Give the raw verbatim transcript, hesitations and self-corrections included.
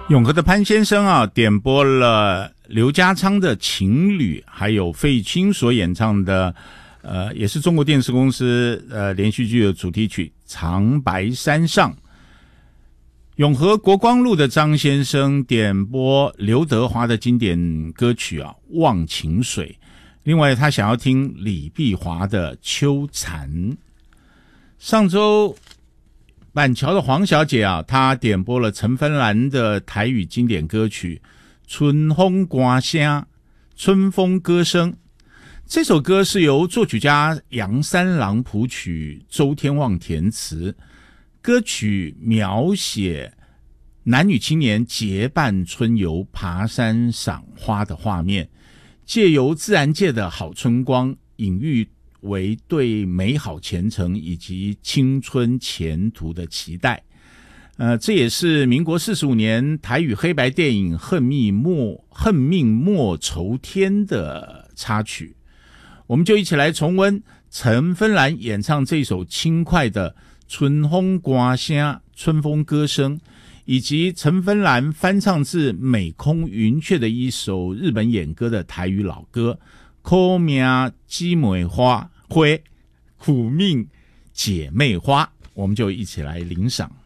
永和的潘先生啊，点播了刘家昌的《情侣》，还有费玉清所演唱的呃，也是中国电视公司呃连续剧的主题曲《长白山上》。永和国光路的张先生点播刘德华的经典歌曲啊《忘情水》，另外他想要听李碧华的《秋蝉》。上周板桥的黄小姐啊，她点播了陈芬兰的台语经典歌曲《春风歌声》，春风歌声。这首歌是由作曲家杨三郎谱曲，周天旺填词。歌曲描写男女青年结伴春游、爬山赏花的画面，借由自然界的好春光，隐喻为对美好前程以及青春前途的期待。呃，这也是民国四十五年台语黑白电影《恨命莫恨命莫愁天》的插曲。我们就一起来重温陈芬兰演唱这首轻快的春风歌声、春风歌声，以及陈芬兰翻唱自美空云雀的一首日本演歌的台语老歌《苦命姊妹花》，苦命姐妹花，我们就一起来领赏。